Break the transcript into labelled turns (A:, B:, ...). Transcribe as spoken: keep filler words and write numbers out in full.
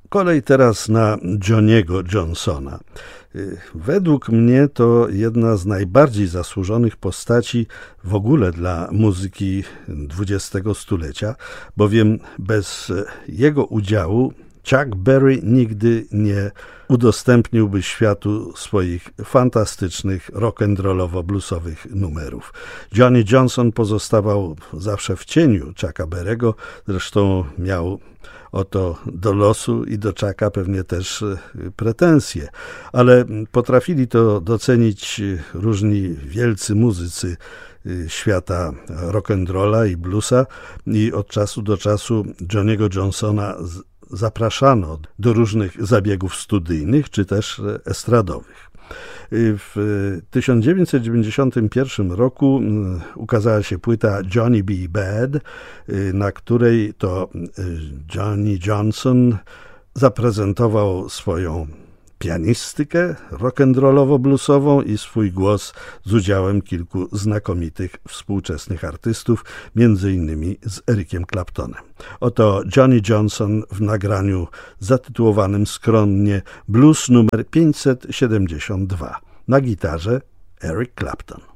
A: Kolej teraz na Johniego Johnsona. Według mnie to jedna z najbardziej zasłużonych postaci w ogóle dla muzyki dwudziestego stulecia, bowiem bez jego udziału Chuck Berry nigdy nie udostępniłby światu swoich fantastycznych rock'n'rollowo-bluesowych numerów. Johnny Johnson pozostawał zawsze w cieniu Chucka Berry'ego, zresztą miał o to do losu i do Chucka pewnie też pretensje, ale potrafili to docenić różni wielcy muzycy świata rock'n'rolla i bluesa i od czasu do czasu Johnny'ego Johnsona zapraszano do różnych zabiegów studyjnych czy też estradowych. W tysiąc dziewięćset dziewięćdziesiątym pierwszym roku ukazała się płyta Johnny B. Bad, na której to Johnny Johnson zaprezentował swoją pianistykę rock'n'rollowo-bluesową i swój głos z udziałem kilku znakomitych współczesnych artystów, między innymi z Ericiem Claptonem. Oto Johnny Johnson w nagraniu zatytułowanym skromnie Blues numer pięćset siedemdziesiąt dwa. Na gitarze Eric Clapton.